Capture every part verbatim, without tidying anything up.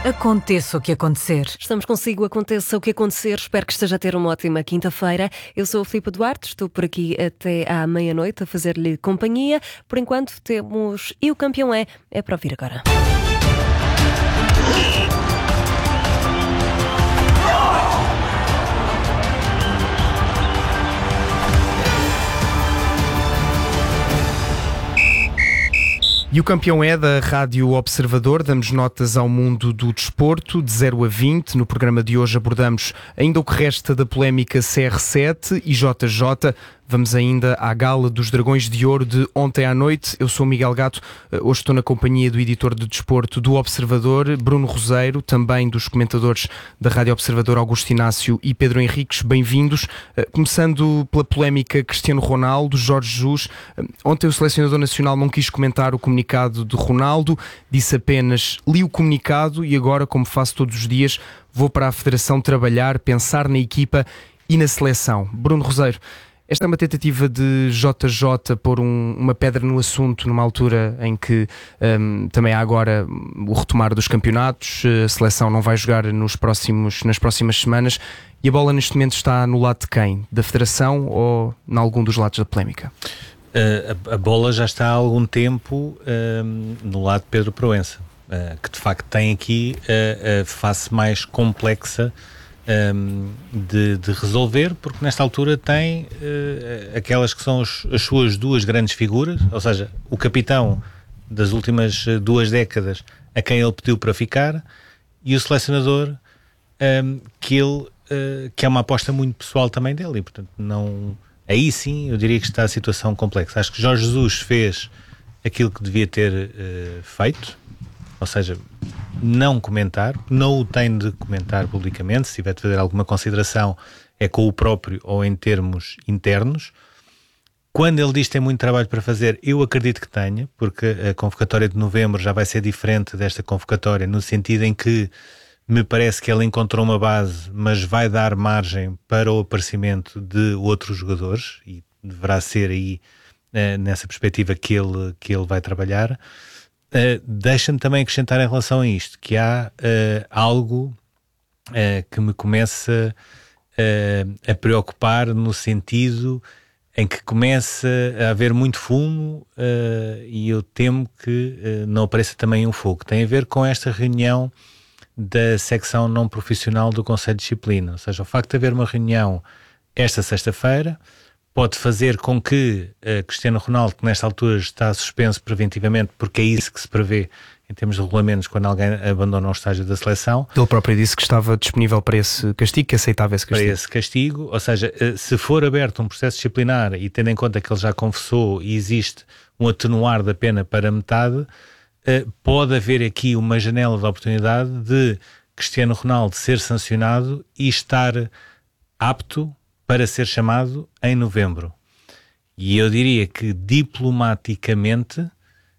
Aconteça o que acontecer. Estamos consigo, aconteça o que acontecer. Espero que esteja a ter uma ótima quinta-feira. Eu sou a Filipa Duarte, estou por aqui até à meia-noite a fazer-lhe companhia. Por enquanto temos E o Campeão é, é para ouvir agora. E o Campeão é da Rádio Observador. Damos notas ao mundo do desporto, de zero a vinte. No programa de hoje abordamos ainda o que resta da polémica C R sete e J J. Vamos ainda à gala dos Dragões de Ouro de ontem à noite. Eu sou o Miguel Gato, hoje estou na companhia do editor de desporto do Observador, Bruno Roseiro, também dos comentadores da Rádio Observador, Augusto Inácio e Pedro Henriques. Bem-vindos. Começando pela polémica Cristiano Ronaldo, Jorge Jesus. Ontem o selecionador nacional não quis comentar o comunicado de Ronaldo, disse apenas: li o comunicado e agora, como faço todos os dias, vou para a Federação trabalhar, pensar na equipa e na seleção. Bruno Roseiro, esta é uma tentativa de J J pôr um, uma pedra no assunto numa altura em que um, também há agora o retomar dos campeonatos, a seleção não vai jogar nos próximos, nas próximas semanas e a bola neste momento está no lado de quem? Da Federação ou em algum dos lados da polémica? Uh, a, a bola já está há algum tempo uh, no lado de Pedro Proença, uh, que de facto tem aqui uh, a face mais complexa Um, de, de resolver, porque nesta altura tem uh, aquelas que são os, as suas duas grandes figuras, ou seja, o capitão das últimas duas décadas a quem ele pediu para ficar e o selecionador um, que ele uh, que é uma aposta muito pessoal também dele e portanto não, aí sim eu diria que está a situação complexa. Acho que Jorge Jesus fez aquilo que devia ter uh, feito, ou seja, não comentar, não o tem de comentar publicamente. Se tiver de fazer alguma consideração é com o próprio ou em termos internos. Quando ele diz que tem muito trabalho para fazer, eu acredito que tenha, porque a convocatória de novembro já vai ser diferente desta convocatória, no sentido em que me parece que ele encontrou uma base, mas vai dar margem para o aparecimento de outros jogadores e deverá ser aí nessa perspectiva que ele, que ele vai trabalhar. Uh, deixa-me também acrescentar em relação a isto, que há uh, algo uh, que me começa uh, a preocupar no sentido em que começa a haver muito fumo uh, e eu temo que uh, não apareça também um fogo. Tem a ver com esta reunião da secção não profissional do Conselho de Disciplina, ou seja, o facto de haver uma reunião esta sexta-feira pode fazer com que uh, Cristiano Ronaldo, que nesta altura está suspenso preventivamente, porque é isso que se prevê em termos de regulamentos quando alguém abandona um estágio da seleção. Ele próprio disse que estava disponível para esse castigo, que aceitava esse castigo. Para esse castigo, ou seja, uh, se for aberto um processo disciplinar e tendo em conta que ele já confessou e existe um atenuar da pena para metade, uh, pode haver aqui uma janela de oportunidade de Cristiano Ronaldo ser sancionado e estar apto para ser chamado em novembro. E eu diria que diplomaticamente uh,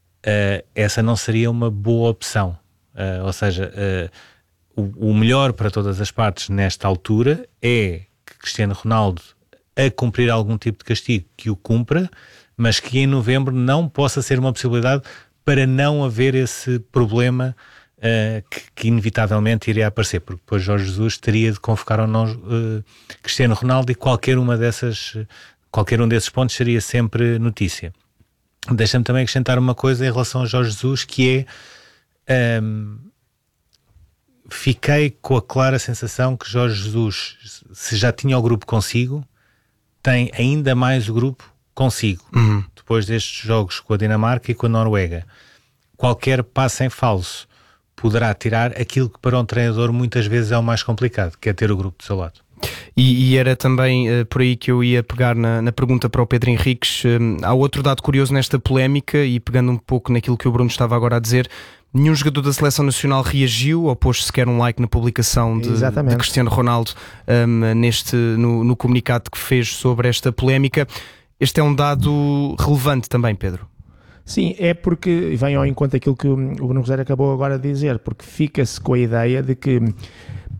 essa não seria uma boa opção. Uh, ou seja, uh, o, o melhor para todas as partes nesta altura é que Cristiano Ronaldo, a cumprir algum tipo de castigo, que o cumpra, mas que em novembro não possa ser uma possibilidade para não haver esse problema Uh, que, que inevitavelmente iria aparecer, porque depois Jorge Jesus teria de convocar ou não uh, Cristiano Ronaldo e qualquer uma dessas, qualquer um desses pontos seria sempre notícia. Deixa-me também acrescentar uma coisa em relação a Jorge Jesus, que é um, fiquei com a clara sensação que Jorge Jesus, se já tinha o grupo consigo, tem ainda mais o grupo consigo, uhum. Depois destes jogos com a Dinamarca e com a Noruega. Qualquer passo em falso poderá tirar aquilo que para um treinador muitas vezes é o mais complicado, que é ter o grupo do seu lado. E, e era também uh, por aí que eu ia pegar na, na pergunta para o Pedro Henriques. Uh, há outro dado curioso nesta polémica e pegando um pouco naquilo que o Bruno estava agora a dizer, nenhum jogador da Seleção Nacional reagiu ou pôs sequer um like na publicação de, de Cristiano Ronaldo um, neste, no, no comunicado que fez sobre esta polémica. Este é um dado relevante também, Pedro. Sim, é porque vem ao encontro aquilo que o Bruno Roseiro acabou agora de dizer, porque fica-se com a ideia de que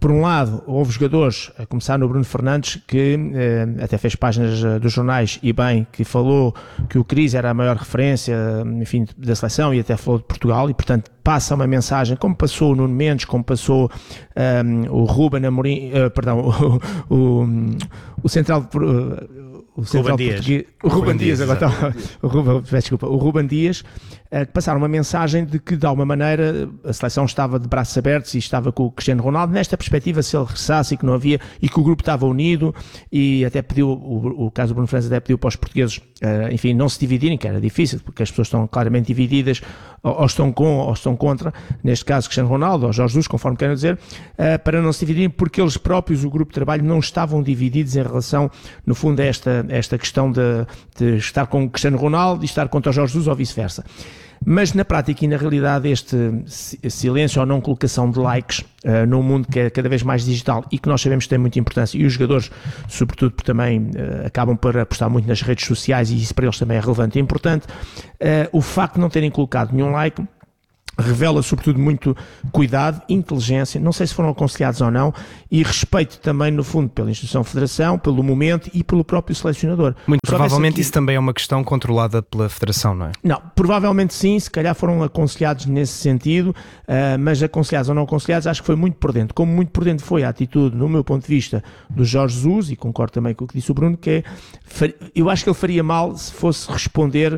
por um lado, houve jogadores, a começar no Bruno Fernandes, que eh, até fez páginas dos jornais e bem, que falou que o Cris era a maior referência, enfim, da seleção e até falou de Portugal e, portanto, passa uma mensagem, como passou o Nuno Mendes, como passou um, o Ruben Amorim, uh, perdão, o, o, o central... Uh, o central Ruben português, Dias. o Ruben, Ruben Dias, Dias, agora está, o Ruben, desculpa, o Ruben Dias, uh, que passaram uma mensagem de que, de alguma maneira, a seleção estava de braços abertos e estava com o Cristiano Ronaldo, nesta perspectiva, se ele regressasse e que não havia, e que o grupo estava unido, e até pediu, o, o caso do Bruno Fernandes até pediu para os portugueses, uh, enfim, não se dividirem, que era difícil, porque as pessoas estão claramente divididas, ou, ou estão com, ou estão contra, neste caso Cristiano Ronaldo, ou Jorge Jesus, conforme queiram dizer, uh, para não se dividirem, porque eles próprios, o grupo de trabalho, não estavam divididos em relação, no fundo, a esta, esta questão de de estar com o Cristiano Ronaldo e estar contra o Jorge Jesus ou vice-versa. Mas na prática e na realidade este silêncio ou não colocação de likes uh, num mundo que é cada vez mais digital e que nós sabemos que tem muita importância e os jogadores, sobretudo, porque também uh, acabam por apostar muito nas redes sociais e isso para eles também é relevante e importante, uh, o facto de não terem colocado nenhum like revela sobretudo muito cuidado, inteligência, não sei se foram aconselhados ou não, e respeito também no fundo pela instituição Federação, pelo momento e pelo próprio selecionador. Muito Só provavelmente aqui... isso também é uma questão controlada pela Federação, não é? Não, provavelmente sim, se calhar foram aconselhados nesse sentido, uh, mas aconselhados ou não aconselhados, acho que foi muito por dentro. Como muito por dentro foi a atitude, no meu ponto de vista, do Jorge Jesus, e concordo também com o que disse o Bruno, que é, eu acho que ele faria mal se fosse responder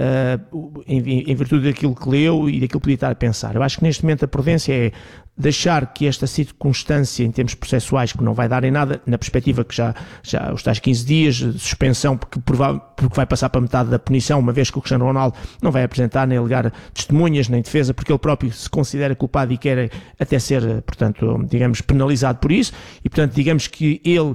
uh, em, em virtude daquilo que leu e daquilo que podia estar a pensar. Eu acho que neste momento a prudência é deixar que esta circunstância em termos processuais, que não vai dar em nada, na perspectiva que já, já os tais quinze dias de suspensão, porque, porque vai passar para metade da punição, uma vez que o Cristiano Ronaldo não vai apresentar nem alegar testemunhas, nem defesa, porque ele próprio se considera culpado e quer até ser, portanto, digamos, penalizado por isso, e portanto, digamos que ele,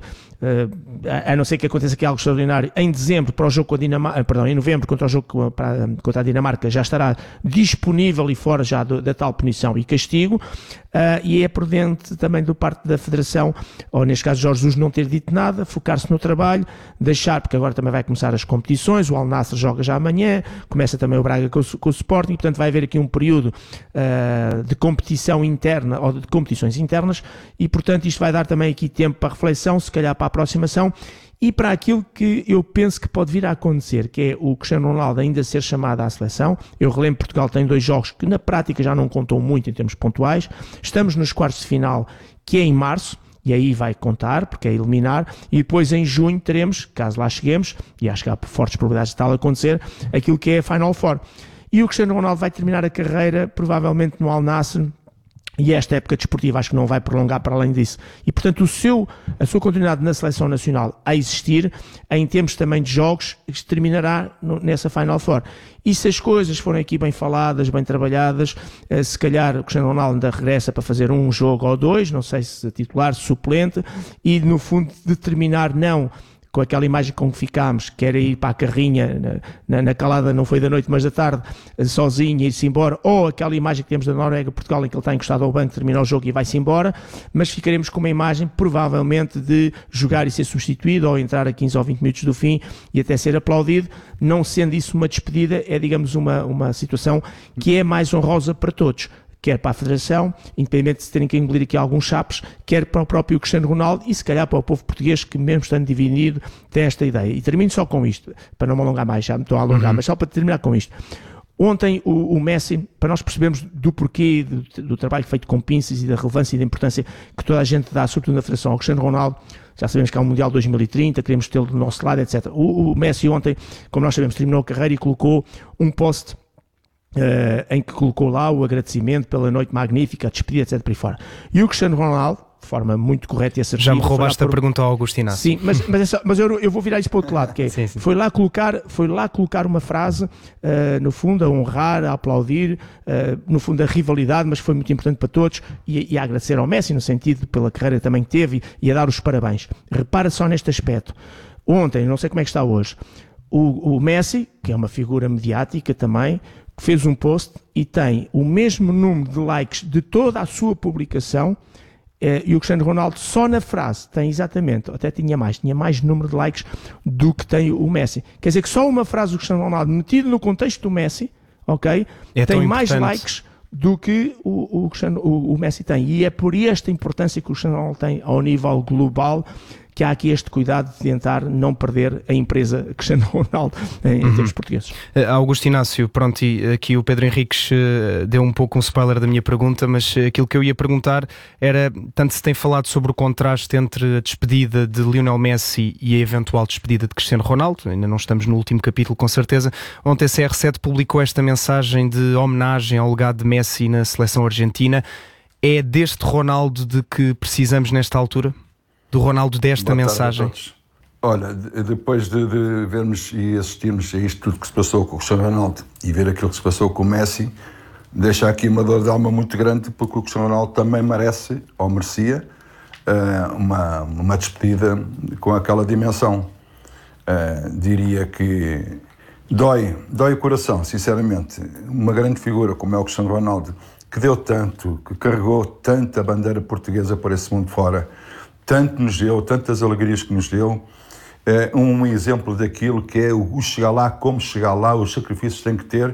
a não ser que aconteça aqui algo extraordinário, em dezembro para o jogo com a Dinamarca, perdão, em novembro contra o jogo para, contra a Dinamarca, já estará disponível e fora já do, da tal punição e castigo. Uh, e é prudente também do parte da Federação, ou neste caso Jorge Jesus, não ter dito nada, focar-se no trabalho, deixar, porque agora também vai começar as competições, o Al Nassr joga já amanhã, começa também o Braga com o, com o Sporting, portanto vai haver aqui um período uh, de competição interna, ou de competições internas, e portanto isto vai dar também aqui tempo para reflexão, se calhar para a aproximação, e para aquilo que eu penso que pode vir a acontecer, que é o Cristiano Ronaldo ainda ser chamado à seleção. Eu relembro que Portugal tem dois jogos que na prática já não contam muito em termos pontuais. Estamos nos quartos de final, que é em março, e aí vai contar, porque é eliminar, e depois em junho teremos, caso lá cheguemos, e acho que há fortes probabilidades de tal acontecer, aquilo que é a Final Four. E o Cristiano Ronaldo vai terminar a carreira, provavelmente no Al Nassr, e esta época desportiva acho que não vai prolongar para além disso. E, portanto, o seu, a sua continuidade na seleção nacional a existir, em termos também de jogos, terminará no, nessa Final Four. E se as coisas forem aqui bem faladas, bem trabalhadas, eh, se calhar o Cristiano Ronaldo ainda regressa para fazer um jogo ou dois, não sei se titular, suplente, e no fundo determinar não com aquela imagem com que ficámos, que era ir para a carrinha na, na, na calada, não foi da noite, mas da tarde, sozinho, e ir-se embora, ou aquela imagem que temos da Noruega, Portugal, em que ele está encostado ao banco, termina o jogo e vai-se embora, mas ficaremos com uma imagem, provavelmente, de jogar e ser substituído, ou entrar a quinze ou vinte minutos do fim, e até ser aplaudido, não sendo isso uma despedida, é, digamos, uma, uma situação que é mais honrosa para todos, quer para a Federação, independente de se terem que engolir aqui alguns chapos, quer para o próprio Cristiano Ronaldo e se calhar para o povo português que, mesmo estando dividido, tem esta ideia. E termino só com isto, para não me alongar mais, já me estou a alongar, uhum. mas só para terminar com isto. Ontem o, o Messi, para nós percebermos do porquê do, do trabalho feito com pinças e da relevância e da importância que toda a gente dá, sobretudo na Federação, ao Cristiano Ronaldo, já sabemos que há um Mundial dois mil e trinta, queremos tê-lo do nosso lado, etcétera. O, o Messi ontem, como nós sabemos, terminou a carreira e colocou um post Uh, em que colocou lá o agradecimento pela noite magnífica, a despedida, etcétera por aí fora. E o Cristiano Ronaldo, de forma muito correta e assertiva... Já me roubaste por... a pergunta ao Augusto Inácio. Sim, mas, mas, é só, mas eu, eu vou virar isso para o outro lado, que é, sim, sim. Foi, lá colocar, foi lá colocar uma frase, uh, no fundo, a honrar, a aplaudir, uh, no fundo, a rivalidade, mas foi muito importante para todos, e, e a agradecer ao Messi, no sentido, pela carreira também que teve, e, e a dar os parabéns. Repara só neste aspecto. Ontem, não sei como é que está hoje, o, o Messi, que é uma figura mediática também, fez um post e tem o mesmo número de likes de toda a sua publicação, eh, e o Cristiano Ronaldo só na frase tem exatamente, até tinha mais, tinha mais número de likes do que tem o Messi. Quer dizer que só uma frase do Cristiano Ronaldo metido no contexto do Messi, ok, é tem mais likes do que o, o, Cristiano, o, o Messi tem. E é por esta importância que o Cristiano Ronaldo tem ao nível global que há aqui este cuidado de tentar não perder a empresa Cristiano Ronaldo em, uhum. em termos portugueses. Uh, Augusto Inácio, pronto, e aqui o Pedro Henriques uh, deu um pouco um spoiler da minha pergunta, mas uh, aquilo que eu ia perguntar era, tanto se tem falado sobre o contraste entre a despedida de Lionel Messi e a eventual despedida de Cristiano Ronaldo, ainda não estamos no último capítulo com certeza. Ontem a C R sete publicou esta mensagem de homenagem ao legado de Messi na seleção argentina. É deste Ronaldo de que precisamos nesta altura? Do Ronaldo desta mensagem? Olha, depois de, de vermos e assistirmos a isto tudo que se passou com o Cristiano Ronaldo e ver aquilo que se passou com o Messi, deixa aqui uma dor de alma muito grande, porque o Cristiano Ronaldo também merece, ou merecia, uma, uma despedida com aquela dimensão. Diria que dói, dói o coração, sinceramente. Uma grande figura como é o Cristiano Ronaldo, que deu tanto, que carregou tanta bandeira portuguesa por esse mundo fora, tanto nos deu, tantas alegrias que nos deu, é um exemplo daquilo que é o chegar lá, como chegar lá, os sacrifícios que tem que ter,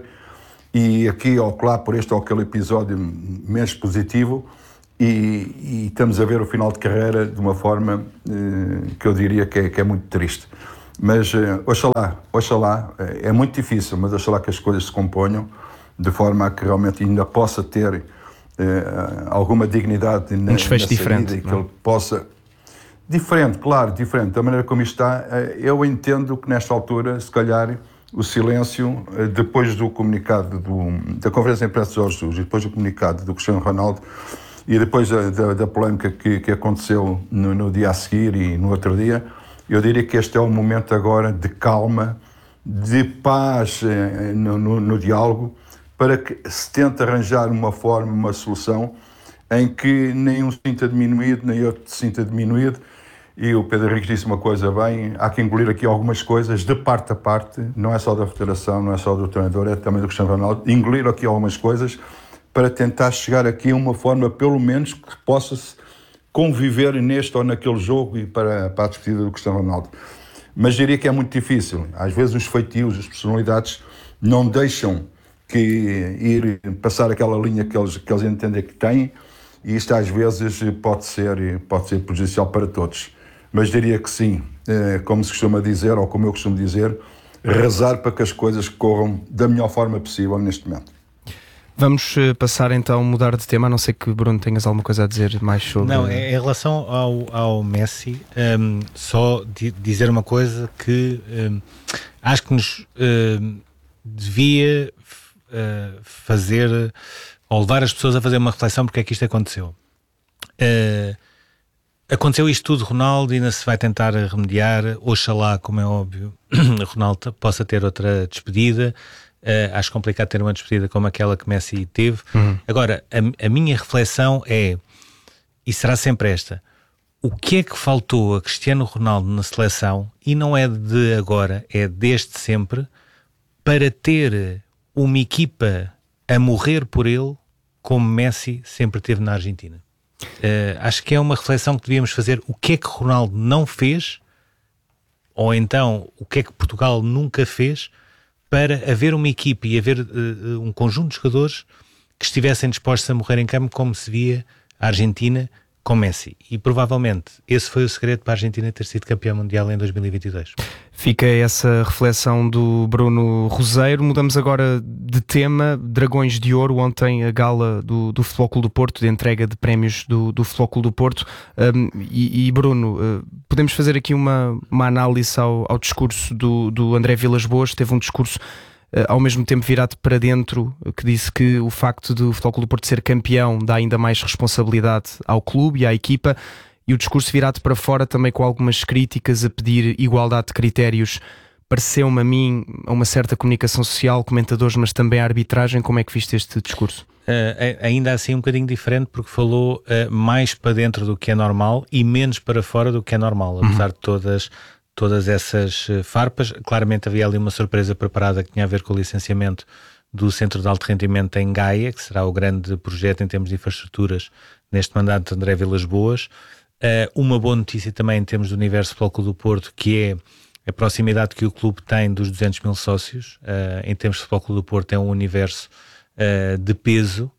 e aqui ou lá por este ou aquele episódio menos positivo, e, e estamos a ver o final de carreira de uma forma eh, que eu diria que é, que é muito triste. Mas eh, oxalá, oxalá, é muito difícil, mas oxalá que as coisas se componham de forma a que realmente ainda possa ter eh, alguma dignidade na, um desfecho na diferente, saída, e que ele possa... Diferente, claro, diferente. Da maneira como isto está, eu entendo que nesta altura, se calhar, o silêncio, depois do comunicado do, da conferência de imprensa de Jorge Jesus e depois do comunicado do Cristiano Ronaldo e depois da, da, da polémica que, que aconteceu no, no dia a seguir e no outro dia, eu diria que este é o momento agora de calma, de paz no, no, no diálogo, para que se tente arranjar uma forma, uma solução em que nem um se sinta diminuído, nem outro se sinta diminuído. E o Pedro Henrique disse uma coisa bem, há que engolir aqui algumas coisas de parte a parte, não é só da federação, não é só do treinador, é também do Cristiano Ronaldo, engolir aqui algumas coisas para tentar chegar aqui a uma forma, pelo menos, que possa-se conviver neste ou naquele jogo e para, para a despedida do Cristiano Ronaldo. Mas diria que é muito difícil. Às vezes os feitios, as personalidades não deixam que ir passar aquela linha que eles, que eles entendem que têm, e isto às vezes pode ser, pode ser prejudicial para todos. Mas diria que sim, como se costuma dizer, ou como eu costumo dizer, rezar para que as coisas corram da melhor forma possível neste momento. Vamos passar então, mudar de tema, a não ser que, Bruno, tenhas alguma coisa a dizer mais sobre... Não, em relação ao, ao Messi, um, só di- dizer uma coisa que um, acho que nos um, devia uh, fazer, ou levar as pessoas a fazer uma reflexão porque é que isto aconteceu. Uh, Aconteceu isto tudo, Ronaldo, e ainda se vai tentar remediar. Oxalá, como é óbvio, Ronaldo possa ter outra despedida. Uh, acho complicado ter uma despedida como aquela que Messi teve. Uhum. Agora, a, a minha reflexão é, e será sempre esta: o que é que faltou a Cristiano Ronaldo na seleção, e não é de agora, é desde sempre, para ter uma equipa a morrer por ele como Messi sempre teve na Argentina? Uh, acho que é uma reflexão que devíamos fazer. O que é que Ronaldo não fez, ou então o que é que Portugal nunca fez, para haver uma equipe e haver uh, um conjunto de jogadores que estivessem dispostos a morrer em campo, como se via a Argentina com Messi. E provavelmente esse foi o segredo para a Argentina ter sido campeã mundial em dois mil e vinte e dois. Fica essa reflexão do Bruno Roseiro. Mudamos agora de tema. Dragões de Ouro, ontem a gala do, do Futebol Clube do Porto, de entrega de prémios do, do Futebol Clube do Porto. Um, e, e Bruno, uh, podemos fazer aqui uma, uma análise ao, ao discurso do, do André Vilas Boas. Teve um discurso uh, ao mesmo tempo virado para dentro, que disse que o facto do Futebol Clube do Porto ser campeão dá ainda mais responsabilidade ao clube e à equipa. E o discurso virado para fora também com algumas críticas a pedir igualdade de critérios. Pareceu-me a mim, a uma certa comunicação social, comentadores, mas também a arbitragem. Como é que viste este discurso? Uh, ainda assim um bocadinho diferente, porque falou uh, mais para dentro do que é normal e menos para fora do que é normal, apesar uhum. de todas, todas essas uh, farpas. Claramente havia ali uma surpresa preparada que tinha a ver com o licenciamento do Centro de Alto Rendimento em Gaia, que será o grande projeto em termos de infraestruturas neste mandato de André Vilas Boas. Uh, uma boa notícia também em termos do universo Futebol Clube do Porto, que é a proximidade que o clube tem dos duzentos mil sócios. Uh, em termos de Futebol Clube do Porto é um universo uh, de peso,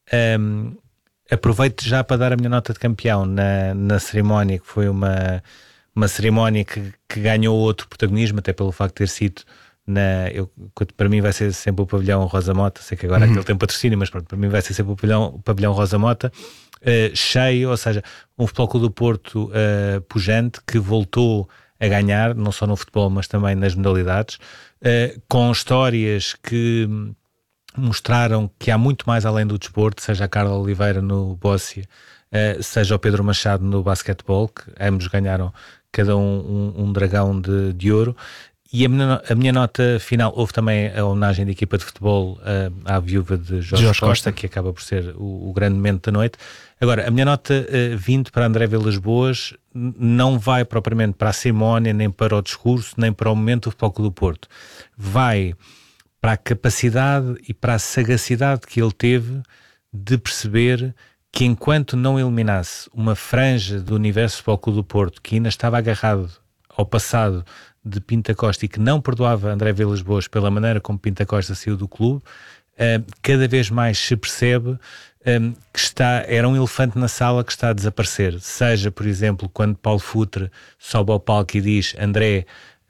Um, aproveito já para dar a minha nota de campeão na, na cerimónia, que foi uma, uma cerimónia que, que ganhou outro protagonismo, até pelo facto de ter sido na, eu, para mim vai ser sempre o pavilhão Rosa Mota. Sei que agora uhum. aquele tem patrocínio, mas pronto, para mim vai ser sempre o pavilhão, o pavilhão Rosa Mota, uh, cheio, ou seja, um Futebol Clube do Porto uh, pujante, que voltou a ganhar, não só no futebol, mas também nas modalidades, uh, com histórias que mostraram que há muito mais além do desporto, seja a Carla Oliveira no Bóssia, uh, seja o Pedro Machado no basquetebol, que ambos ganharam cada um um, um dragão de, de ouro. E a minha, a minha nota final, houve também a homenagem da equipa de futebol uh, à viúva de Jorge, Jorge Costa, Costa, que acaba por ser o, o grande momento da noite. Agora, a minha nota uh, vinte para André Vilas Boas não vai propriamente para a cerimónia, nem para o discurso, nem para o momento do Futebol Clube do Porto. Vai para a capacidade e para a sagacidade que ele teve de perceber que enquanto não eliminasse uma franja do universo do Futebol Clube do Porto, que ainda estava agarrado ao passado de Pinto da Costa e que não perdoava André Vilas Boas pela maneira como Pinto da Costa saiu do clube, uh, cada vez mais se percebe um, que está, era um elefante na sala que está a desaparecer. Seja, por exemplo, quando Paulo Futre sobe ao palco e diz: André,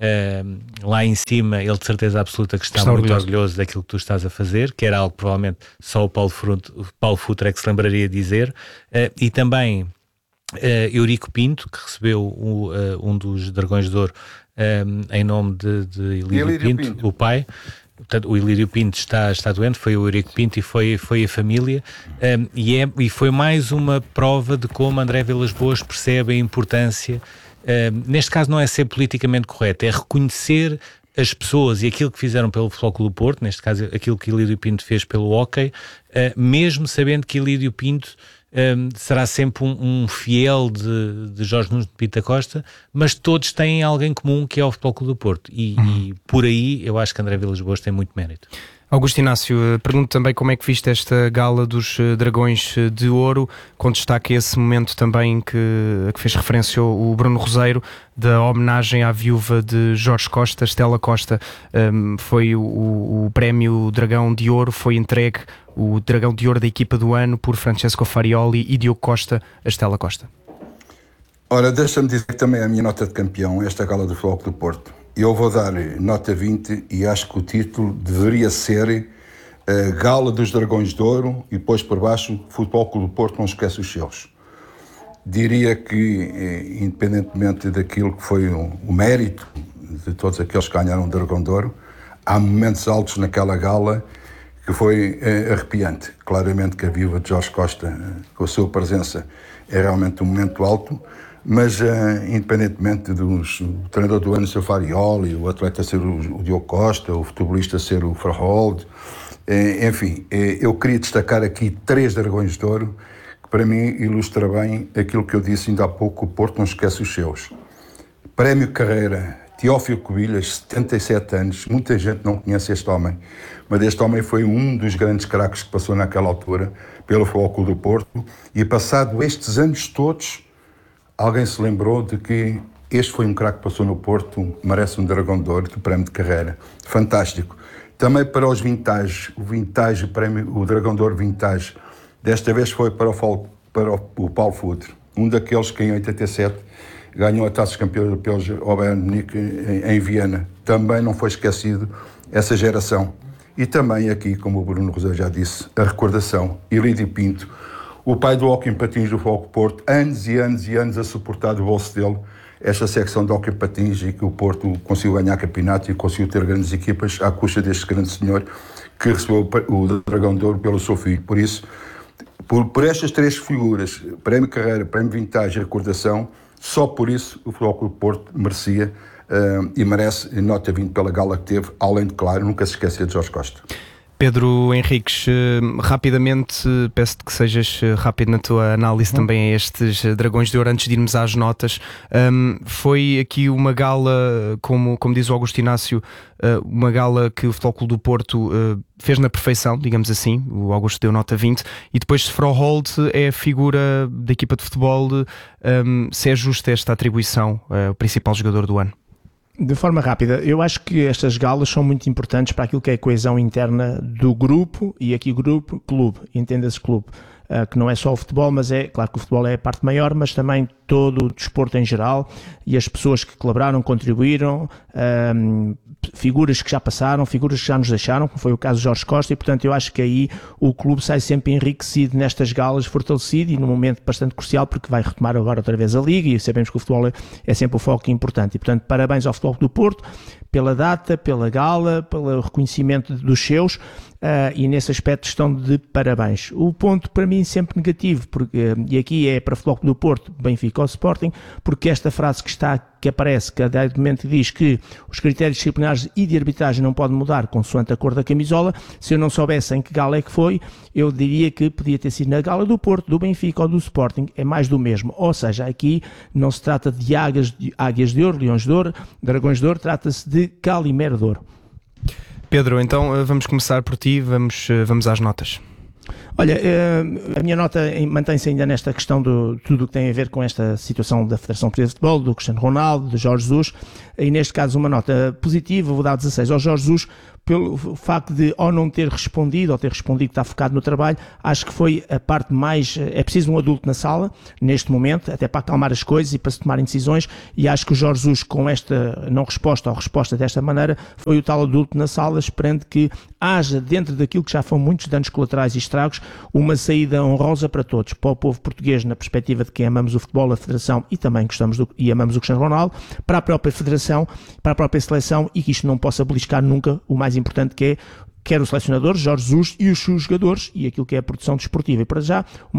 uh, lá em cima, ele de certeza absoluta que está, está muito orgulhoso. orgulhoso daquilo que tu estás a fazer, que era algo que provavelmente só o Paulo, Frut, o Paulo Futre é que se lembraria de dizer. Uh, e também uh, Eurico Pinto, que recebeu o, uh, um dos Dragões de Ouro Um, em nome de, de Ilírio, Ilírio Pinto, Pinto, o pai. Portanto, o Ilírio Pinto está, está doente, foi o Eurico Pinto e foi, foi a família, um, e, é, e foi mais uma prova de como André Vilas Boas percebe a importância, um, neste caso não é ser politicamente correto, é reconhecer as pessoas e aquilo que fizeram pelo Futebol Clube do Porto, neste caso aquilo que Ilírio Pinto fez pelo hóquei, uh, mesmo sabendo que Ilírio Pinto Um, será sempre um, um fiel de, de Jorge Nunes de Pinto da Costa, mas todos têm alguém comum, que é o Futebol Clube do Porto, e, uhum. e por aí eu acho que André Vilas Boas tem muito mérito. Augusto Inácio, pergunto também como é que viste esta gala dos Dragões de Ouro, com destaque a esse momento também que, a que fez referência o Bruno Roseiro, da homenagem à viúva de Jorge Costa, Stella Costa. Um, foi o, o prémio Dragão de Ouro, foi entregue o Dragão de Ouro da equipa do ano por Francesco Farioli e Diogo Costa a Stella Costa. Ora, deixa-me dizer também a minha nota de campeão, esta gala do Futebol Clube do Porto. Eu vou dar nota vinte e acho que o título deveria ser uh, Gala dos Dragões de Ouro e depois por baixo Futebol Clube do Porto não esquece os seus. Diria que, eh, independentemente daquilo que foi o, o mérito de todos aqueles que ganharam o Dragão de Ouro, há momentos altos naquela gala que foi eh, arrepiante. Claramente que a viúva de Jorge Costa, eh, com a sua presença, é realmente um momento alto. Mas, uh, independentemente do treinador do ano ser o Farioli, o atleta ser o, o Diogo Costa, o futebolista ser o Farhold, eh, enfim, eh, eu queria destacar aqui três Dragões de Ouro, que para mim ilustra bem aquilo que eu disse ainda há pouco: o Porto não esquece os seus. Prémio Carreira, Teófilo Cubillas, setenta e sete anos, muita gente não conhece este homem, mas este homem foi um dos grandes craques que passou naquela altura pelo Futebol Clube do Porto, e passado estes anos todos, alguém se lembrou de que este foi um craque que passou no Porto, merece um Dragão de Ouro de prémio de carreira. Fantástico. Também para os vintage, o vintage, o, prémio, o Dragão de Ouro vintage, desta vez foi para o, para o Paulo Futre, um daqueles que em oitenta e sete ganhou a taça de campeão europeu ao Bayern de Munique em, em Viena. Também não foi esquecido essa geração. E também aqui, como o Bruno Roseiro já disse, a recordação, Ilírio Pinto, o pai do hóquei em patins do Futebol Porto, anos e anos e anos a suportar do bolso dele esta secção de hóquei em patins, e que o Porto conseguiu ganhar campeonato e conseguiu ter grandes equipas à custa deste grande senhor que recebeu o Dragão de Ouro pelo seu filho. Por isso, por, por estas três figuras, prémio Carreira, prémio Vintage e recordação, só por isso o Futebol Clube Porto merecia uh, e merece nota vinte pela gala que teve, além de, claro, nunca se esquecer de Jorge Costa. Pedro Henriques, rapidamente, peço-te que sejas rápido na tua análise uhum. também a estes Dragões de Ouro, antes de irmos às notas. Um, foi aqui uma gala, como, como diz o Augusto Inácio, uh, uma gala que o Futebol Clube do Porto uh, fez na perfeição, digamos assim. O Augusto deu nota vinte, e depois se Froholt é a figura da equipa de futebol, um, se é justa esta atribuição, uh, o principal jogador do ano. De forma rápida, eu acho que estas galas são muito importantes para aquilo que é a coesão interna do grupo, e aqui grupo, clube, entenda-se clube, uh, que não é só o futebol, mas é, claro que o futebol é a parte maior, mas também todo o desporto em geral, e as pessoas que colaboraram, contribuíram, um, figuras que já passaram, figuras que já nos deixaram, como foi o caso de Jorge Costa, e portanto eu acho que aí o clube sai sempre enriquecido nestas galas, fortalecido, e num momento bastante crucial, porque vai retomar agora outra vez a Liga, e sabemos que o futebol é, é sempre o foco importante, e portanto parabéns ao Futebol do Porto, pela data, pela gala, pelo reconhecimento dos seus, uh, e nesse aspecto estão de parabéns. O ponto para mim sempre negativo, porque, e aqui é para o Futebol do Porto, Benfica ou Sporting, porque esta frase que está, que aparece, que a dado momento diz que os critérios disciplinares e de arbitragem não podem mudar consoante a cor da camisola, se eu não soubesse em que gala é que foi, eu diria que podia ter sido na gala do Porto, do Benfica ou do Sporting, é mais do mesmo, ou seja, aqui não se trata de águias de, águias de ouro, leões de ouro, dragões de ouro, trata-se de Calimero de ouro. Pedro, então vamos começar por ti, vamos, vamos às notas. Olha, a minha nota mantém-se ainda nesta questão de tudo o que tem a ver com esta situação da Federação Portuguesa de Futebol, do Cristiano Ronaldo, do Jorge Jesus, e neste caso uma nota positiva, vou dar dezasseis ao Jorge Jesus, pelo facto de, ou não ter respondido, ou ter respondido que está focado no trabalho, acho que foi a parte mais... É preciso um adulto na sala, neste momento, até para acalmar as coisas e para se tomarem decisões, e acho que o Jorge Jesus, com esta não resposta ou resposta desta maneira, foi o tal adulto na sala, esperando que haja, dentro daquilo que já foram muitos danos colaterais e estragos, uma saída honrosa para todos, para o povo português, na perspectiva de quem amamos o futebol, a Federação, e também gostamos do, e amamos o Cristiano Ronaldo, para a própria Federação, para a própria Seleção, e que isto não possa beliscar nunca o mais importante, que é quer o selecionador, Jorge Jesus, e os seus jogadores, e aquilo que é a produção desportiva. E para já,